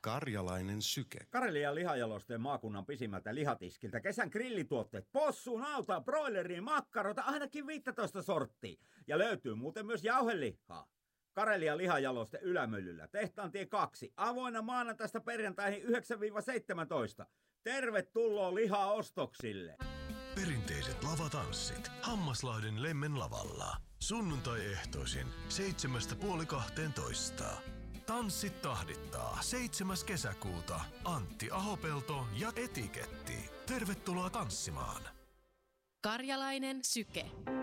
Karjalainen syke. Karelian lihajalosteen maakunnan pisimmältä lihatiskiltä kesän grillituotteet, possu, nautaa, broileriin, makkarota, ainakin 15 sorttia. Ja löytyy muuten myös jauhelihaa. Karelian lihajaloste Ylämyllyllä, Tehtaantie 2, avoinna maanantaista perjantaihin 9-17. Tervetuloa lihaostoksille. Perinteiset lavatanssit Hammaslahden Lemmen lavalla. Sunnuntai-ehtoisin 7.30–12. Tanssit tahdittaa 7. kesäkuuta Antti Ahopelto ja Etiketti. Tervetuloa tanssimaan. Karjalainen syke.